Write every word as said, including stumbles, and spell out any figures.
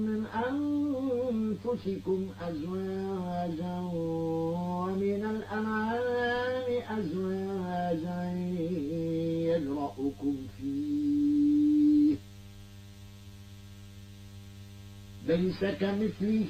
من أنفسكم أزواجا ومن الأنعام أزواجا يذرأكم فيه ليس كمثله